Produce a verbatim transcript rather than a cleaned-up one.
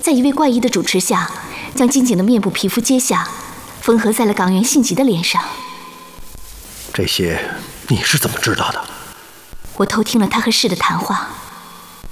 在一位怪异的主持下，将金井的面部皮肤揭下，缝合在了港元信吉的脸上。 这些你是怎么知道的？ 我偷听了他和氏的谈话。